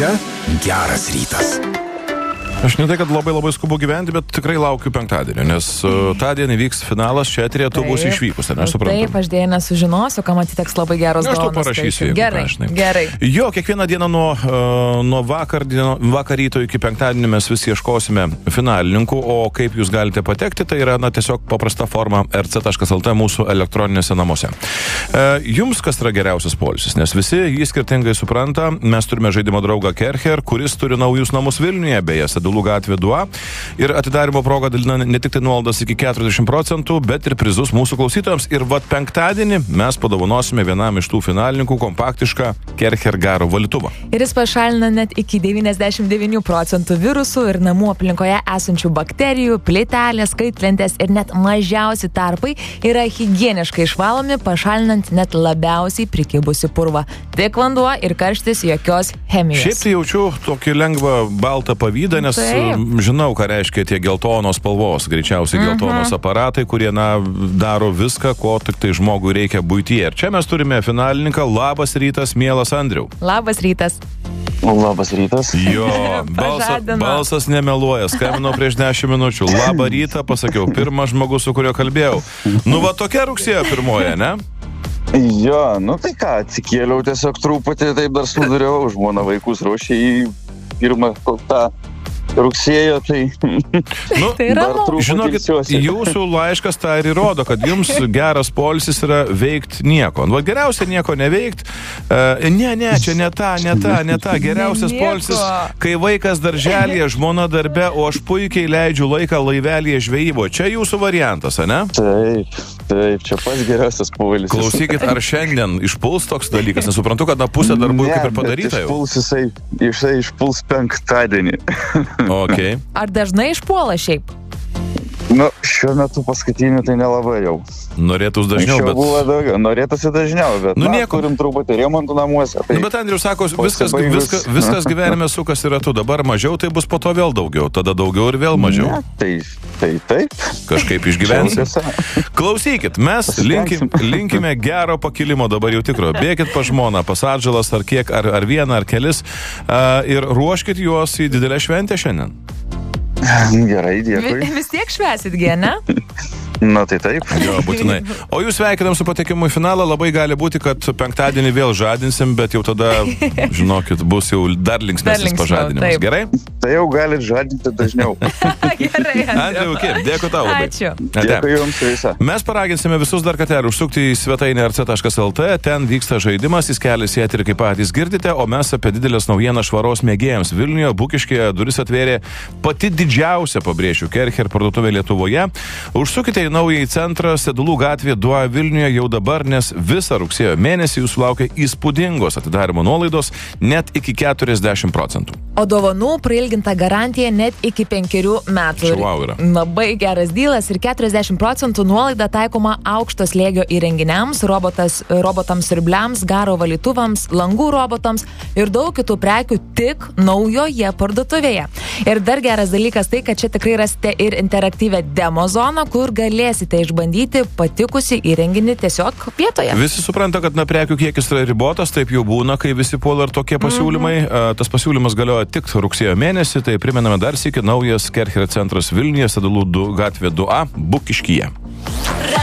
Čia geras rytas. Aš ne tai, kad labai skubu gyventi, bet tikrai laukiu penktadienio, nes tą dieną vyks finalas, čia eteryje tu būsi išvykus, ar nesuprantu? Taip, aš dėja nesužinosiu, ką matyti teks labai geros dovanos. Aš to parašysiu. Gerai. Jo, kiekvieną dieną nuo vakar ryto iki penktadienio mes visi ieškosime finalininkų, o kaip jūs galite patekti, tai yra tiesiog paprasta forma rc.lt mūsų elektroninėse namuose. Jums kas yra geriausias poilsis, nes visi jį skirtingai supranta. Mes turime žaidimo draugą Kercher, kuris turi naujus namus Vilniuje, beje, Sedulų gatvė 2, ir atidarimo proga dalina ne tik tai nuolaidas iki 40%, bet ir prizus mūsų klausytojams. Ir penktadienį mes padovanosime vienam iš tų finalininkų kompaktišką Kercher Garo valytuvą. Ir jis pašalina net iki 99% virusų ir namų aplinkoje esančių bakterijų, plytelės, kaitlentės ir net mažiausi tarpai yra higieniškai išvalomi, pašalinant net labiausiai prikibusi purvą. Tik vanduo ir karštis, jokios chemijos. Šiaip tai jaučiu tokį lengvą baltą pavydą, nes žinau, ką reiškia tie geltonos spalvos, greičiausiai geltonos aparatai, kurie daro viską, ko tik tai žmogui reikia buityje. Ir čia mes turime finalininką. Labas rytas, mielas Andriau. Labas rytas. Labas rytas. Jo, balsas nemeluoja, skambinau prieš 10 minučių. Labą rytą, pasakiau, pirmas žmogus, su kuriuo kalbėjau. Tokia rugsėjo pirmoje, ne? Jo, tai ką, atsikėliau tiesiog truputį, taip dar suduriau, žmona vaikus ruošė į pirmą tą rugsėjo, tai... Tai ramu. Žinokit, jūsų laiškas tą ir įrodo, kad jums geras poilsis yra veikti nieko. Geriausia nieko neveikt. Čia ne ta. Geriausias poilsis, kai vaikas darželėje, žmona darbe, o aš puikiai leidžiu laiką laivelėje žvejybo. Čia jūsų variantas, ane? Taip, čia pats geriausias poilsis. Klausykit, ar šiandien išpuls toks dalykas? Nesuprantu, kad pusė darbų kaip ir padaryta jau. Jisai išpuls penktadienį. Okay. Ar dažnai išpuola šiaip? Šiuo metu paskutinį tai nelabai jau. Norėtųsi dažniau, bet... Norėtųsi dažniau, bet turim truputį remontų namuose. Tai bet Andrius sako, viskas gyvenime sukas yra tu. Dabar mažiau, tai bus po to vėl daugiau. Tada daugiau ir vėl mažiau. Taip. Kažkaip išgyvensim. Klausykit, mes linkime gero pakilimo dabar jau tikro. Bėkit pa žmoną, pas atžalas ar kiek, ar vieną, ar kelis, ir ruoškit juos į didelę šventę šiandien. Gerai, dėkui. Vis tiek švęsit, ne? Tai taip. Jo, būtinai. O jūs sveikinam su patekimu į finalą. Labai gali būti, kad penktadienį vėl žadinsim, bet jau tada, žinokit, bus jau dar linksmesnis pažadinimas. Gerai? Tai jau galit žadinti dažniau. Gerai, Andriau, dėkui tau labai. Ačiū. Dėkui jums visą. Mes paraginsime visus dar kartelį užsukti į svetainę rc.lt. Ten vyksta žaidimas, jis kelias į eterį, kaip patys girdite, o mes apie didelės naujienas švaros mėgėjams. Vilniuje, Bukiškyje duris atvėrė pati didžiausia, pabrėšiu, Kercher parduotuvė Lietuvoje. Užsukite į naująjį centrą Sedulų gatvė 2 Vilniuje jau dabar, nes visą rugsėjo mėnesį jūsų laukia įspūdingos atidarimo nuolaidos net iki 40%. O dovanų prailginta garantija net iki 5 metų. Čia wow yra. Labai geras dylas ir 40% nuolaida taikoma aukšto slėgio įrenginiams, robotams siurbliams, garo valytuvams, langų robotams ir daug kitų prekių tik naujoje parduotuvėje. Ir dar geras dalykas tai, kad čia tikrai rasite ir interaktyvę demo zoną, kur galėsite išbandyti patikusi įrenginį tiesiog vietoje. Visi supranta, kad prekių kiekis yra ribotas, taip jau būna, kai visi puola ir tokie pasiūlymai. Tas pasiūlymas galioja tik rugsėjo mėnesį, tai primename dar sykį naujas Kercher centras Vilniuje, Sedulų gatvė 2A, Bukiškyje.